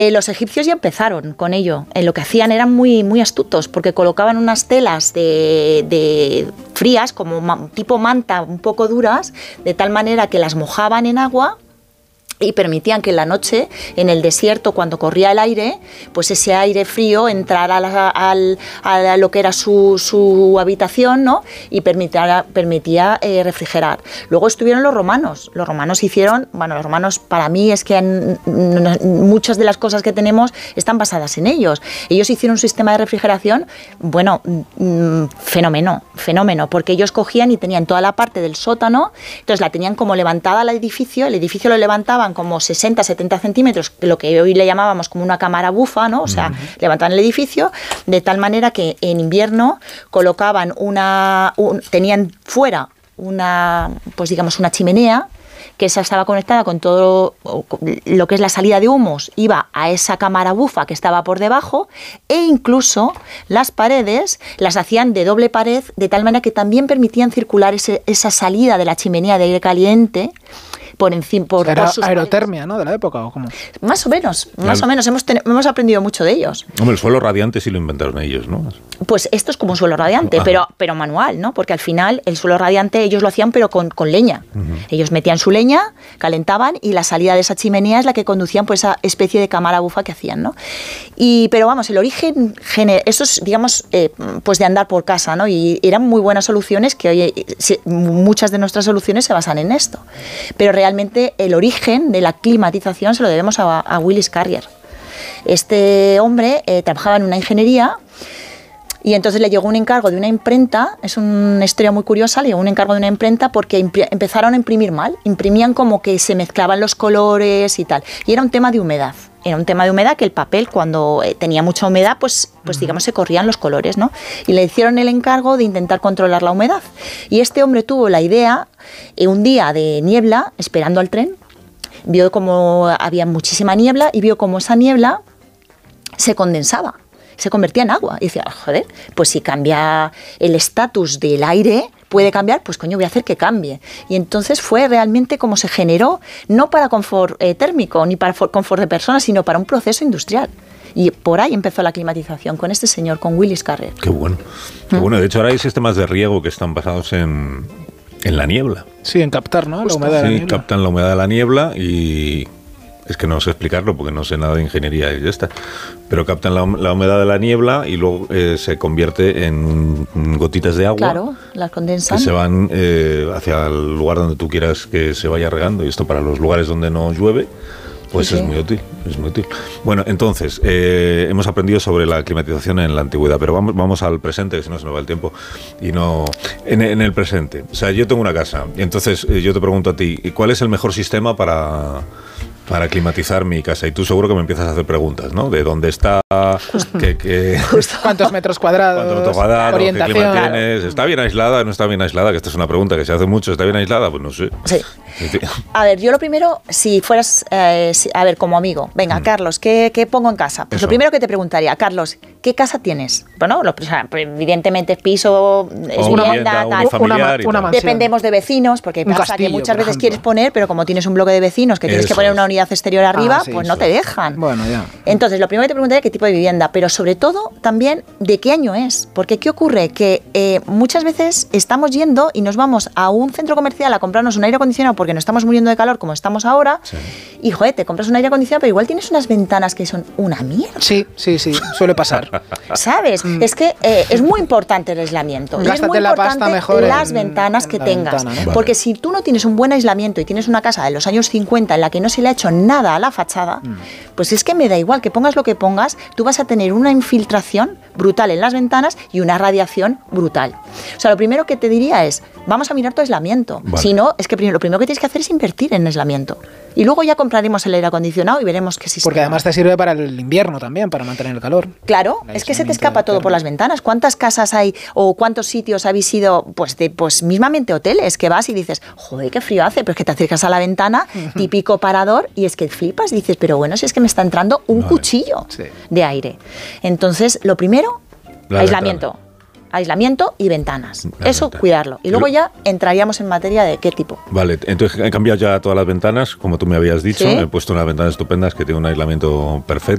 Los egipcios ya empezaron con ello. Lo que hacían eran muy, muy astutos, porque colocaban unas telas de frías, como tipo manta, un poco duras, de tal manera que las mojaban en agua y permitían que en la noche, en el desierto, cuando corría el aire, pues ese aire frío entrara a lo que era su habitación, ¿no? Y permitía refrigerar. Luego estuvieron los romanos. Los romanos hicieron, bueno, los romanos para mí es que muchas de las cosas que tenemos están basadas en ellos. Ellos hicieron un sistema de refrigeración, bueno, fenómeno, porque ellos cogían y tenían toda la parte del sótano, entonces la tenían como levantada el edificio lo levantaban como 60, 70 centímetros, lo que hoy le llamábamos como una cámara bufa, ¿no? O sea, levantaban el edificio de tal manera que en invierno colocaban tenían fuera pues digamos una chimenea, que esa estaba conectada con todo lo que es la salida de humos, iba a esa cámara bufa que estaba por debajo, e incluso las paredes las hacían de doble pared, de tal manera que también permitían circular esa salida de la chimenea de aire caliente por encima, Era sus aerotermia, paredes. ¿no? De la época, ¿o cómo? Más o menos. Hemos aprendido mucho de ellos. Hombre, el suelo radiante sí lo inventaron ellos, ¿no? Pues esto es como un suelo radiante, pero manual, ¿no? Porque al final el suelo radiante ellos lo hacían pero con leña. Ellos metían su leña, calentaban y la salida de esa chimenea es la que conducían por esa especie de cámara bufa que hacían, ¿no? Pero vamos, el origen, eso es, digamos, pues de andar por casa, ¿no? Y eran muy buenas soluciones que hoy muchas de nuestras soluciones se basan en esto. Pero realmente el origen de la climatización se lo debemos a Willis Carrier. Este hombre trabajaba en una ingeniería y entonces le llegó un encargo de una imprenta, es una historia muy curiosa, le llegó un encargo de una imprenta porque empezaron a imprimir mal, imprimían como que se mezclaban los colores y tal, y era un tema de humedad. Era un tema de humedad que el papel, cuando tenía mucha humedad, pues digamos, se corrían los colores, ¿no? Y le hicieron el encargo de intentar controlar la humedad. Y este hombre tuvo la idea, un día de niebla, esperando al tren, vio como había muchísima niebla y vio como esa niebla se condensaba, se convertía en agua. Y decía, joder, pues si cambia el estatus del aire, puede cambiar, pues coño, voy a hacer que cambie. Y entonces fue realmente como se generó, no para confort térmico, ni para confort de personas, sino para un proceso industrial. Y por ahí empezó la climatización, con este señor, con Willis Carrier. Qué bueno. Qué bueno. De hecho, ahora hay sistemas de riego que están basados en la niebla. Sí, en captar, ¿no? La humedad de la niebla. Sí, captan la humedad de la niebla y... Es que no sé explicarlo porque no sé nada de ingeniería y ya está. Pero captan la humedad de la niebla y luego se convierte en gotitas de agua. Claro, las condensan. Que se van hacia el lugar donde tú quieras que se vaya regando. Y esto para los lugares donde no llueve, pues sí, es muy útil. Es muy útil. Bueno, entonces, hemos aprendido sobre la climatización en la antigüedad, pero vamos al presente, que si no se nos va el tiempo. Y no en el presente. O sea, yo tengo una casa y entonces yo te pregunto a ti, ¿cuál es el mejor sistema para climatizar mi casa? Y tú seguro que me empiezas a hacer preguntas, ¿no? ¿De dónde está? ¿Cuántos metros cuadrados? Orientación. ¿Qué clima tienes? ¿Está bien aislada? ¿No está bien aislada? Que esta es una pregunta que se hace mucho. ¿Está bien aislada? Pues no sé. Sí. A ver, yo lo primero, si fueras, a ver, como amigo, venga, Carlos, ¿qué pongo en casa? Pues eso. Lo primero que te preguntaría, Carlos, ¿qué casa tienes? Bueno, evidentemente piso, es vivienda, una mansión. Dependemos de vecinos, porque pasa que muchas veces quieres poner, pero como tienes un bloque de vecinos que tienes que poner una unidad exterior arriba, pues no te dejan. Bueno, ya. Entonces, lo primero que te preguntaría, ¿qué tipo de vivienda? Pero sobre todo, también, ¿de qué año es? Porque ¿qué ocurre? Que muchas veces estamos yendo y nos vamos a un centro comercial a comprarnos un aire acondicionado porque nos estamos muriendo de calor como estamos ahora, y joder, te compras un aire acondicionado, pero igual tienes unas ventanas que son una mierda. Sí, suele pasar. ¿Sabes? Es que es muy importante el aislamiento. Gástate es muy la importante pasta mejor las ventanas que tengas. Ventana, ¿no? Porque si tú no tienes un buen aislamiento y tienes una casa de los años 50 en la que no se le ha hecho nada a la fachada, pues es que me da igual que pongas lo que pongas, tú vas a tener una infiltración brutal en las ventanas y una radiación brutal. O sea, lo primero que te diría es, vamos a mirar tu aislamiento. Vale. Si no, es que lo primero que tienes que hacer es invertir en aislamiento. Y luego ya compraremos el aire acondicionado y veremos qué sistema. Porque además te sirve para el invierno también, para mantener el calor. Claro, es que se te escapa todo por las ventanas. ¿Cuántas casas hay o cuántos sitios habéis ido? Pues mismamente hoteles, que vas y dices, joder, qué frío hace, pero es que te acercas a la ventana, típico parador, y es que flipas, dices, pero bueno, si es que me está entrando un cuchillo de aire. Entonces, lo primero, aislamiento. Aislamiento y ventanas. Eso, cuidarlo. Y luego ya entraríamos en materia de qué tipo. Vale, entonces he cambiado ya todas las ventanas, como tú me habías dicho. ¿Sí? He puesto unas ventanas estupendas que tienen un aislamiento perfecto.